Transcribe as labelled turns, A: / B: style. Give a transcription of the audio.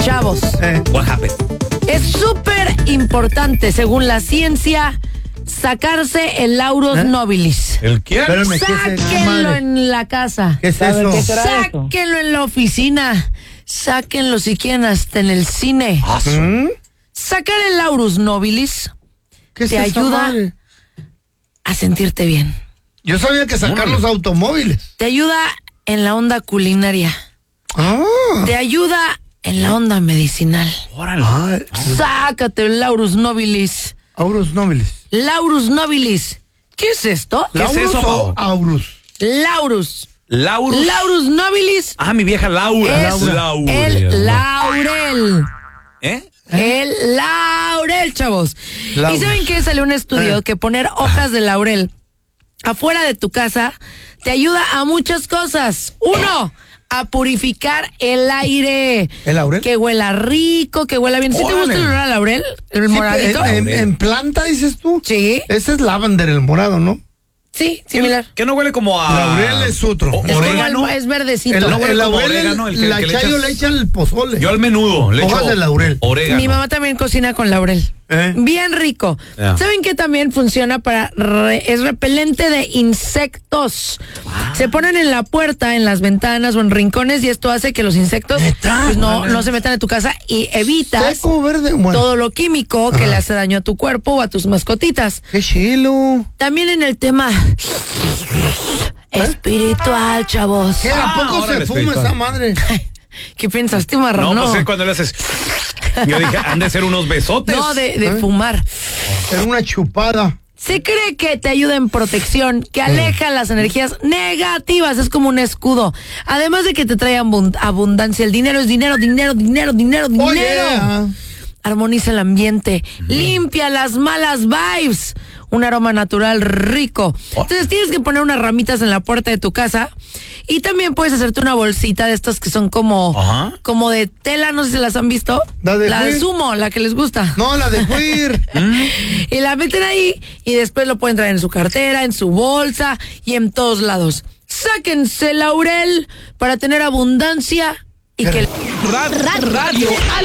A: Chavos,
B: What happened?
A: es súper importante, según la ciencia, sacarse el laurus nobilis.
B: ¿El qué?
C: Espérame, ¿qué es eso,
A: Sáquenlo
C: madre?
A: en la casa.
C: ¿Qué es eso?
D: ¿Qué será eso?
A: Sáquenlo en la oficina. Sáquenlo si quieren hasta en el cine.
C: ¿Mm?
A: Sacar el laurus nobilis
C: ¿Qué es
A: te
C: esa
A: ayuda
C: madre?
A: a sentirte bien.
C: Yo sabía que sacar los automóviles.
A: Te ayuda en la onda culinaria.
C: Ah.
A: Te ayuda en la onda medicinal.
C: Ah,
A: Sácate el laurus nobilis.
C: Aurus nobilis.
A: Laurus nobilis. ¿Qué es esto?
B: ¿Qué es
C: ¿Laurus
B: eso,
C: o
B: Pau?
C: Aurus?
A: Laurus.
B: Laurus.
A: Laurus nobilis
B: Ah, mi vieja Laura.
A: es
B: Laura.
A: el laurel.
B: ¿Eh?
A: El laurel, chavos.
C: Laurus.
A: ¿Y saben qué? Salió un estudio que poner hojas de laurel afuera de tu casa te ayuda a muchas cosas. Uno, a purificar el aire.
C: ¿El laurel?
A: Que huela rico, que huela bien. ¿Sí te
B: Órale.
A: gusta el olor a laurel? ¿El
C: Sí,
A: moradito?
C: en planta, dices tú.
A: Sí.
C: Ese es lavender, el morado, ¿no?
A: Sí, similar.
B: ¿Que no huele como a...
C: Laurel es otro.
B: O-
A: Es como
B: orégano?
A: es verdecito.
C: El,
B: no huele
C: el
B: como
C: laurel,
B: orégano, el que
C: la
B: le
C: chayo
B: echas-
C: le echa el pozole.
B: Yo al menudo le
C: Hojas
B: echo
C: de laurel.
B: orégano.
A: Mi mamá también cocina con laurel. Bien rico.
B: Ya.
A: ¿Saben qué también funciona para es repelente de insectos? Se ponen en la puerta, en las ventanas o en rincones y esto hace que los insectos
C: ¿Neta?
A: pues, no se metan en tu casa y evitas
C: Seco, verde, bueno.
A: todo lo químico que le hace daño a tu cuerpo o a tus mascotitas.
C: ¡Qué chilo!
A: También en el tema espiritual, chavos.
C: ¿Qué? ¿A poco
B: ahora
C: se
B: le
C: fuma
B: explico.
C: esa madre?
A: ¿Qué pensaste, marrano?
B: No, pues es cuando le haces... Yo dije, han de ser unos besotes.
A: No, de fumar.
C: Era una chupada.
A: Se cree que te ayuda en protección, que aleja las energías negativas, es como un escudo. Además de que te trae abundancia, el dinero es dinero, dinero, dinero, dinero, dinero.
C: Oye.
A: Armoniza el ambiente, limpia las malas vibes, un aroma natural rico. Entonces tienes que poner unas ramitas en la puerta de tu casa y también puedes hacerte una bolsita de estas que son como,
B: Ajá.
A: como de tela, no sé si las han visto.
C: La de
A: de
C: Queer.
A: Sumo, la que les gusta.
C: No, la de queer.
A: Y la meten ahí y después lo pueden traer en su cartera, en su bolsa y en todos lados. Sáquense laurel para tener abundancia y que...
E: Radio